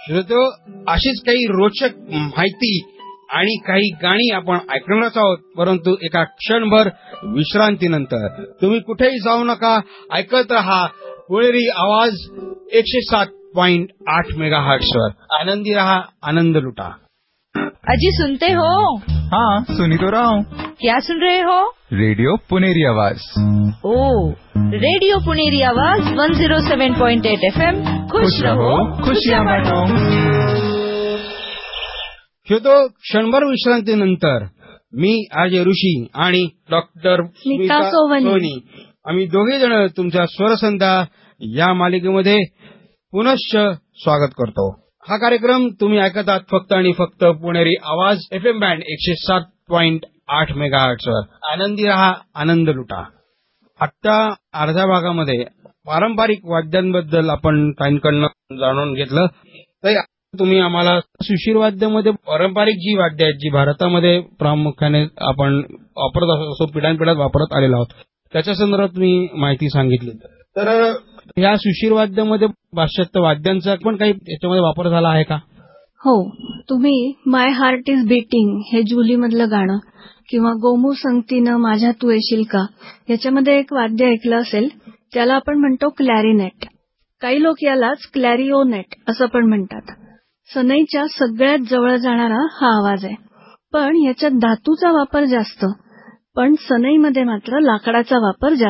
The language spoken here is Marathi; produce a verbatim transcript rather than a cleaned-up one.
श्रोतो, अशीच काही रोचक माहिती आणि काही गाणी आपण ऐकणारच आहोत, परंतु एका क्षणभर विश्रांतीनंतर. तुम्ही कुठेही जाऊ नका, ऐकत रहा पुणेरी आवाज एकशे सात पॉइंट आठ मेगा हर्ट्झवर. आनंदी रहा, आनंद लुटा. अजी सुनते हो? हाँ, सुनी तो रहा हूँ. क्या सुन रहे हो? रेडियो पुनेरी आवाज. ओ, रेडियो पुनेरी आवाज एक सौ सात पॉइंट आठ एफ एम. खुश रहो, खुशियाँ बांटो. श्रोतो, क्षणभर विश्रांतीनंतर मी आज ऋषी आणि डॉक्टर स्मिता सोनी आम्ही दोघे जण तुमच्या स्वरसंधा या मालिकेमध्ये पुनश्च स्वागत करतो. हा कार्यक्रम तुम्ही ऐकत आहात फक्त आणि फक्त पुणेरी आवाज एफ एम बँड एकशे सात पॉइंट आठ मेगा हर्ट्झवर. आनंदी रहा, आनंद लुटा. आजच्या अर्ध्या भागामध्ये पारंपरिक वाद्यांबद्दल आपण काहींकडनं जाणून घेतलं. तर तुम्ही आम्हाला सुशीर वाद्यामध्ये पारंपरिक जी वाद्य आहेत, जी भारतामध्ये प्रामुख्याने आपण वापरत असतो, पिढ्यानपिढ्यात वापरत आलेलो आहोत, त्याच्या संदर्भात तुम्ही माहिती सांगितली. तर या सुशीर वाद्यामध्ये पाश्चात्य वाद्यांचा पण काही याच्यामध्ये वापर झाला आहे का? हो, तुम्ही माय हार्ट इज बीटिंग हे जुली मधलं गाणं किंवा गोमू संगतीनं माझ्या तू येशील का याच्यामध्ये एक वाद्य ऐकलं असेल, त्याला आपण म्हणतो क्लॅरिनेट. काही लोक यालाच क्लॅरिओनेट असं पण म्हणतात. सनईच्या सगळ्यात जवळ जाणारा हा आवाज आहे, पण याच्यात धातूचा वापर जास्त, पण सनईमध्ये मात्र लाकडाचा वापर जास्त.